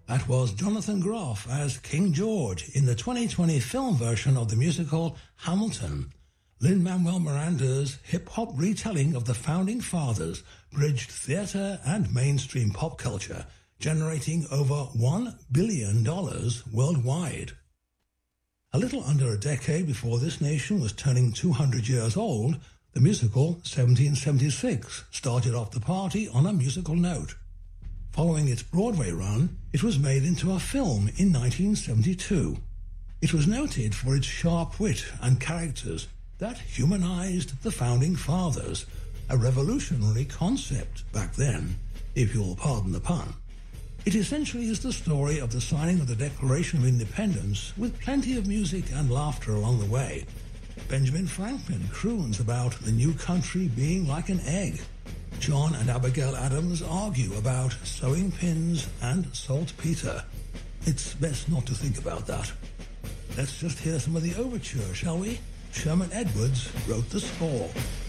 That was Jonathan Groff as King George in the 2020 film version of the musical Hamilton. Lin-Manuel Miranda's hip-hop retelling of the Founding Fathers bridged theatre and mainstream pop culture, generating over $1 billion worldwide. A little under a decade before this nation was turning 200 years old, the musical 1776 started off the party on a musical note. Following its Broadway run, it was made into a film in 1972. It was noted for its sharp wit and characters that humanized the Founding Fathers, a revolutionary concept back then, if you'll pardon the pun. It essentially is the story of the signing of the Declaration of Independence with plenty of music and laughter along the way. Benjamin Franklin croons about the new country being like an egg. John and Abigail Adams argue about sewing pins and saltpeter. It's best not to think about that. Let's just hear some of the overture, shall we? Sherman Edwards wrote the score.